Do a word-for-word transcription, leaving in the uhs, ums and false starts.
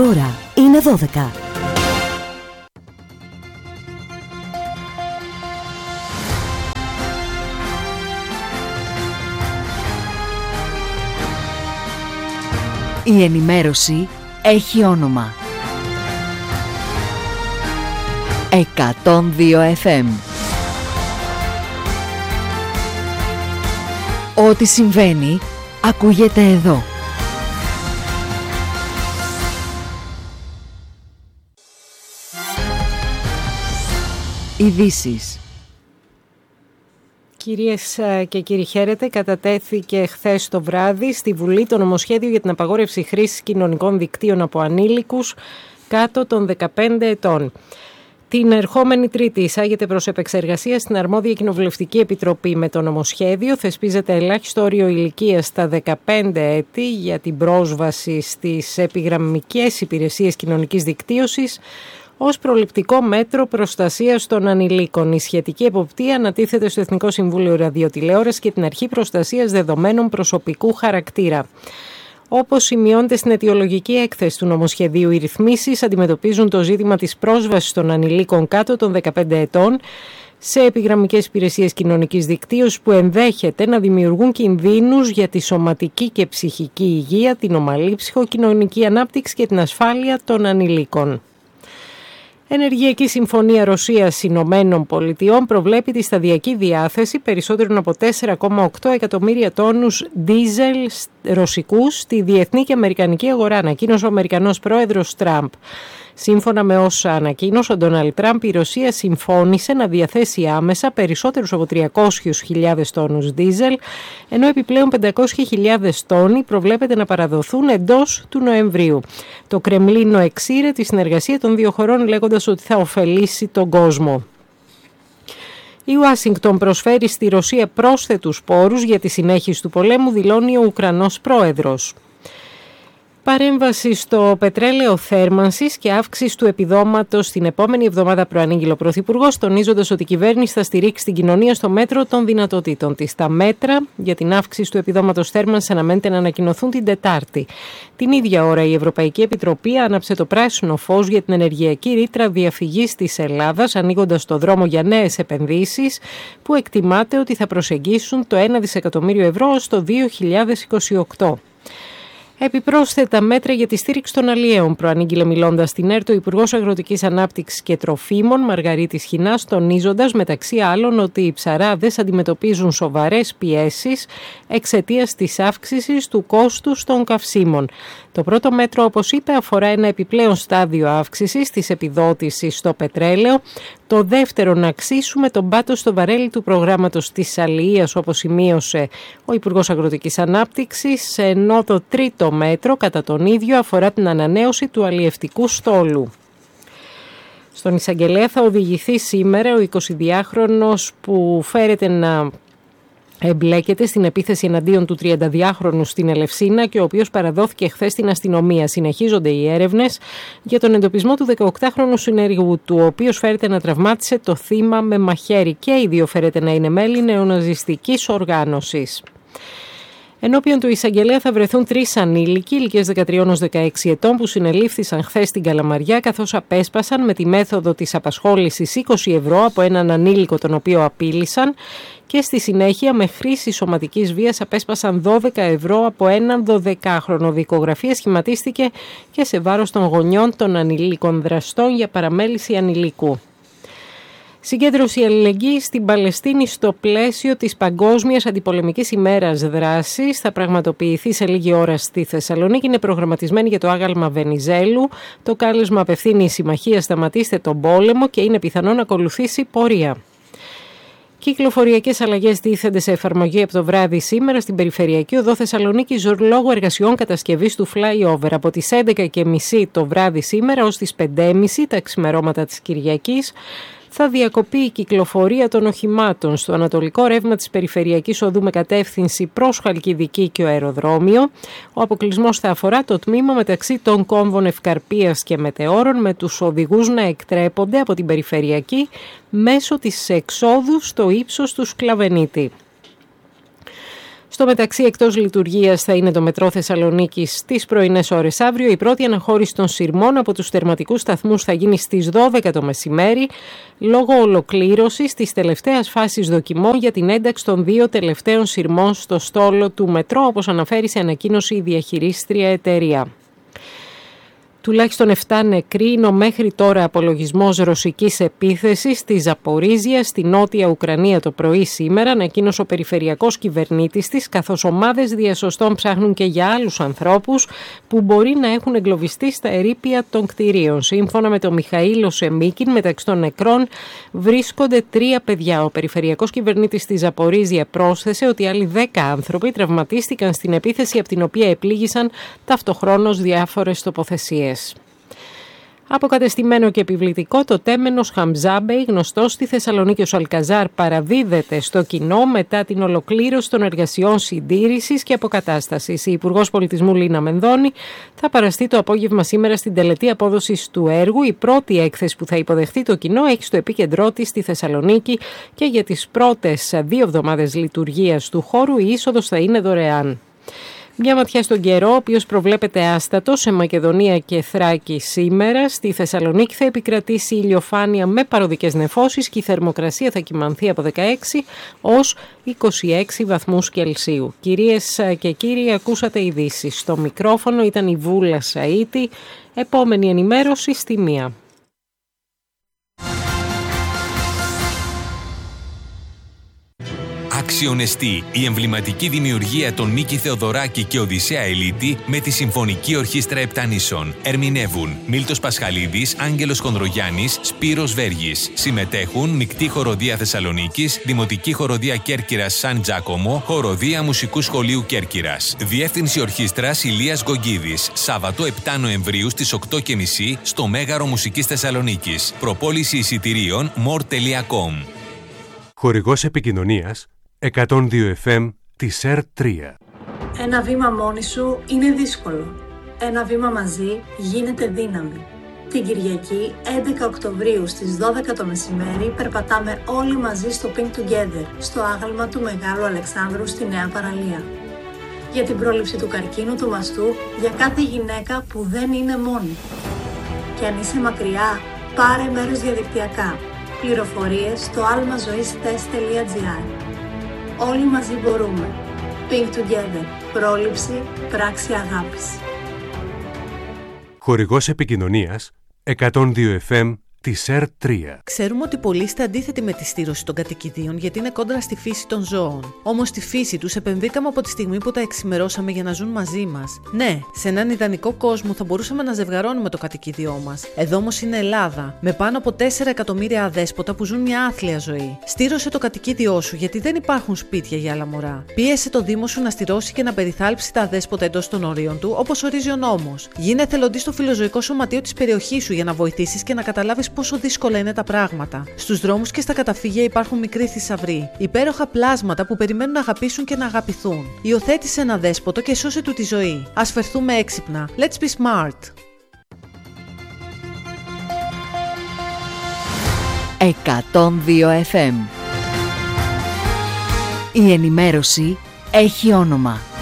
ώρα είναι δώδεκα. Η ενημέρωση έχει όνομα. εκατόν δύο εφ εμ. Ό,τι συμβαίνει, ακούγεται εδώ. Ειδήσεις. Κυρίες και κύριοι, χαίρετε. Κατατέθηκε χθες το βράδυ στη Βουλή το νομοσχέδιο για την απαγόρευση χρήσης κοινωνικών δικτύων από ανήλικους κάτω των δεκαπέντε ετών. Την ερχόμενη Τρίτη εισάγεται προς επεξεργασία στην αρμόδια Κοινοβουλευτική Επιτροπή. Με το νομοσχέδιο θεσπίζεται ελάχιστο όριο ηλικίας στα δεκαπέντε έτη για την πρόσβαση στις επιγραμμικές υπηρεσίες κοινωνικής δικτύωσης ως προληπτικό μέτρο προστασίας των ανηλίκων. Η σχετική εποπτεία ανατίθεται στο Εθνικό Συμβούλιο Ραδιοτηλεόρασης και την Αρχή Προστασίας Δεδομένων Προσωπικού Χαρακτήρα. Όπως σημειώνεται στην αιτιολογική έκθεση του νομοσχεδίου, οι ρυθμίσεις αντιμετωπίζουν το ζήτημα της πρόσβασης των ανηλίκων κάτω των δεκαπέντε ετών σε επιγραμμικές υπηρεσίες κοινωνικής δικτύωσης που ενδέχεται να δημιουργούν κινδύνους για τη σωματική και ψυχική υγεία, την ομαλή ψυχοκοινωνική ανάπτυξη και την ασφάλεια των ανηλίκων. Ενεργειακή Συμφωνία Ρωσίας-Ηνωμένων Πολιτειών προβλέπει τη σταδιακή διάθεση περισσότερων από τέσσερα κόμμα οκτώ εκατομμύρια τόνους ντίζελ ρωσικούς στη διεθνή και αμερικανική αγορά, ανακοίνωσε ο Αμερικανός πρόεδρος Τραμπ. Σύμφωνα με όσα ανακοίνωσε ο Ντόναλντ Τραμπ, η Ρωσία συμφώνησε να διαθέσει άμεσα περισσότερους από τριακόσιες χιλιάδες τόνους ντίζελ, ενώ επιπλέον πεντακόσιες χιλιάδες τόνοι προβλέπεται να παραδοθούν εντός του Νοεμβρίου. Το Κρεμλίνο εξήρε τη συνεργασία των δύο χωρών, λέγοντας ότι θα ωφελήσει τον κόσμο. Η Ουάσιγκτον προσφέρει στη Ρωσία πρόσθετους πόρους για τη συνέχιση του πολέμου, δηλώνει ο Ουκρανός πρόεδρος. Παρέμβαση στο πετρέλαιο θέρμανσης και αύξηση του επιδόματος την επόμενη εβδομάδα, προανήγγειλε ο Πρωθυπουργός, τονίζοντας ότι η κυβέρνηση θα στηρίξει την κοινωνία στο μέτρο των δυνατοτήτων της. Τα μέτρα για την αύξηση του επιδόματος θέρμανσης αναμένεται να ανακοινωθούν την Τετάρτη. Την ίδια ώρα η Ευρωπαϊκή Επιτροπή άναψε το πράσινο φως για την ενεργειακή ρήτρα διαφυγής της Ελλάδας, ανοίγοντας το δρόμο για νέες επενδύσεις που εκτιμάται ότι θα προσεγγίσουν το ένα δισεκατομμύριο ευρώ ως το δύο χιλιάδες είκοσι οκτώ. Επιπρόσθετα μέτρα για τη στήριξη των αλλιέων, προανήγγειλε μιλώντας στην ΕΡΤ ο Υπουργός Αγροτικής Ανάπτυξης και Τροφίμων Μαργαρίτης Χινάς, τονίζοντας μεταξύ άλλων ότι οι ψαράδες αντιμετωπίζουν σοβαρές πιέσεις εξαιτίας της αύξησης του κόστους των καυσίμων. Το πρώτο μέτρο, όπως είπε, αφορά ένα επιπλέον στάδιο αύξησης της επιδότησης στο πετρέλαιο. Το δεύτερο, να αξίσουμε τον πάτο στο βαρέλι του προγράμματος της αλληλείας, όπως σημείωσε ο Υπουργός Αγροτικής Ανάπτυξης, ενώ το τρίτο μέτρο, κατά τον ίδιο, αφορά την ανανέωση του αλλιευτικού στόλου. Στον εισαγγελέα θα οδηγηθεί σήμερα ο εικοσιδυάχρονος που φέρεται να εμπλέκεται στην επίθεση εναντίον του τριανταδυάχρονου στην Ελευσίνα και ο οποίος παραδόθηκε χθες στην αστυνομία. Συνεχίζονται οι έρευνες για τον εντοπισμό του δεκαοκτάχρονου συνεργού του, ο οποίος φέρεται να τραυμάτισε το θύμα με μαχαίρι, και οι δύο φέρεται να είναι μέλη νεοναζιστικής οργάνωσης. Ενώπιον του εισαγγελέα θα βρεθούν τρεις ανήλικοι ηλικίας δεκατρία έως δεκαέξι ετών που συνελήφθησαν χθες στην Καλαμαριά, καθώς απέσπασαν με τη μέθοδο της απασχόλησης είκοσι ευρώ από έναν ανήλικο τον οποίο απείλησαν και στη συνέχεια με χρήση σωματικής βίας απέσπασαν δώδεκα ευρώ από έναν δωδεκάχρονο. Δικογραφία σχηματίστηκε και σε βάρος των γονιών των ανηλίκων δραστών για παραμέληση ανηλίκου. Συγκέντρωση αλληλεγγύης στην Παλαιστίνη στο πλαίσιο της Παγκόσμιας Αντιπολεμικής ημέρας δράσης θα πραγματοποιηθεί σε λίγη ώρα στη Θεσσαλονίκη. Είναι προγραμματισμένη για το άγαλμα Βενιζέλου. Το κάλεσμα απευθύνει η Συμμαχία «Σταματήστε τον πόλεμο» και είναι πιθανό να ακολουθήσει πορεία. Κυκλοφοριακές αλλαγές τίθενται σε εφαρμογή από το βράδυ σήμερα στην Περιφερειακή Οδό Θεσσαλονίκης λόγω εργασιών κατασκευής του flyover. Από τις έντεκα και μισή το βράδυ σήμερα ως τις πέντε και μισή τα ξημερώματα της Κυριακής θα διακοπεί η κυκλοφορία των οχημάτων στο ανατολικό ρεύμα της Περιφερειακής Οδού με κατεύθυνση προς Χαλκιδική και ο αεροδρόμιο. Ο αποκλεισμός θα αφορά το τμήμα μεταξύ των κόμβων Ευκαρπίας και Μετεώρων, με τους οδηγούς να εκτρέπονται από την Στο μεταξύ, εκτός λειτουργίας θα είναι το μετρό Θεσσαλονίκης στις πρωινές ώρες αύριο. Η πρώτη αναχώρηση των σειρμών από τους τερματικούς σταθμούς θα γίνει στις δώδεκα το μεσημέρι, λόγω ολοκλήρωσης της τελευταίας φάσης δοκιμών για την ένταξη των δύο τελευταίων σειρμών στο στόλο του μετρό, όπως αναφέρει σε ανακοίνωση η διαχειρίστρια εταιρεία. Τουλάχιστον επτά νεκροί είναι ο μέχρι τώρα απολογισμός ρωσικής επίθεσης στη Ζαπορίζια, στη Νότια Ουκρανία το πρωί σήμερα, ανακοίνωσε ο περιφερειακός κυβερνήτης της, καθώς ομάδες διασωστών ψάχνουν και για άλλους ανθρώπους που μπορεί να έχουν εγκλωβιστεί στα ερείπια των κτηρίων. Σύμφωνα με τον Μιχαήλο Σεμίκιν, μεταξύ των νεκρών βρίσκονται τρία παιδιά. Ο περιφερειακός κυβερνήτης της Ζαπορίζια πρόσθεσε ότι άλλοι δέκα άνθρωποι τραυματίστηκαν στην επίθεση, από την οποία επλήγησαν ταυτοχρόνως διάφορες τοποθεσίες. Αποκατεστημένο και επιβλητικό, το τέμενος Χαμζάμπεϊ, γνωστό στη Θεσσαλονίκη ως Αλκαζάρ, παραδίδεται στο κοινό μετά την ολοκλήρωση των εργασιών συντήρησης και αποκατάστασης. Η Υπουργός Πολιτισμού Λίνα Μενδώνη θα παραστεί το απόγευμα σήμερα στην τελετή απόδοσης του έργου. Η πρώτη έκθεση που θα υποδεχθεί το κοινό έχει στο επίκεντρό της στη Θεσσαλονίκη και για τις πρώτες δύο εβδομάδες λειτουργίας του χώρου η είσοδος θα είναι δωρεάν. Μια ματιά στον καιρό, ο οποίος προβλέπεται άστατο σε Μακεδονία και Θράκη σήμερα. Στη Θεσσαλονίκη θα επικρατήσει ηλιοφάνεια με παροδικές νεφώσεις και η θερμοκρασία θα κυμανθεί από δεκαέξι ως είκοσι έξι βαθμούς Κελσίου. Κυρίες και κύριοι, ακούσατε ειδήσεις. Στο μικρόφωνο ήταν η Βούλα Σαΐτη. Επόμενη ενημέρωση στη μία. Αξιονεστή, η εμβληματική δημιουργία των Νίκη Θεοδωράκη και Οδυσσέα Ελίτη με τη Συμφωνική Ορχήστρα Επτανήσων. Ερμηνεύουν Μίλτος Πασχαλίδης, Άγγελος Χονδρογιάννης, Σπύρος Βέργης. Συμμετέχουν Μεικτή Χοροδία Θεσσαλονίκης, Δημοτική Χοροδία Κέρκυρας Σαν Τζάκομο, Χοροδία Μουσικού Σχολείου Κέρκυρας. Διεύθυνση Ορχήστρας Ηλίας Γκογκίδης. Σάββατο επτά Νοεμβρίου στις οκτώ και μισή στο Μέγαρο Μουσικής Θεσσαλονίκης. Προπόληση εισιτηρίων μορ τελεία κομ. Χορηγός επικοινωνίας εκατόν δύο εφ εμ της ΕΡ τρία. Ένα βήμα μόνη σου είναι δύσκολο. Ένα βήμα μαζί γίνεται δύναμη. Την Κυριακή έντεκα Οκτωβρίου στις δώδεκα το μεσημέρι περπατάμε όλοι μαζί στο Pink Together, στο άγαλμα του Μεγάλου Αλεξάνδρου στη Νέα Παραλία. Για την πρόληψη του καρκίνου του μαστού, για κάθε γυναίκα που δεν είναι μόνη. Και αν είσαι μακριά, πάρε μέρος διαδικτυακά. Πληροφορίες στο almazoistes τελεία gr. Όλοι μαζί μπορούμε. Pink Together. Πρόληψη, πράξη αγάπης. Χορηγός επικοινωνίας εκατόν δύο εφ εμ της ΕΡ τρία. Ξέρουμε ότι πολλοί είστε αντίθετοι με τη στήρωση των κατοικιδίων γιατί είναι κόντρα στη φύση των ζώων. Όμως στη φύση τους επενδύκαμε από τη στιγμή που τα εξημερώσαμε για να ζουν μαζί μας. Ναι, σε έναν ιδανικό κόσμο θα μπορούσαμε να ζευγαρώνουμε το κατοικίδιό μας. Εδώ όμως είναι Ελλάδα, με πάνω από τέσσερα εκατομμύρια αδέσποτα που ζουν μια άθλια ζωή. Στήρωσε το κατοικίδιό σου γιατί δεν υπάρχουν σπίτια για άλλα μωρά. Πίεσε το Δήμο σου να στηρώσει και να περιθάλψει τα αδέσποτα εντός των ορίων του, όπως ορίζει ο νόμος. Γίνε εθελοντής στο φιλοζωικό σωματείο της περιοχής σου για να βοηθήσεις και να καταλάβεις πόσο δύσκολα είναι τα πράγματα. Στους δρόμους και στα καταφύγια υπάρχουν μικροί θησαυροί, υπέροχα πλάσματα που περιμένουν να αγαπήσουν και να αγαπηθούν. Υιοθέτησε ένα δέσποτο και σώσε του τη ζωή. Ας φερθούμε έξυπνα. Let's be smart. εκατόν δύο εφ εμ. Η ενημέρωση έχει όνομα.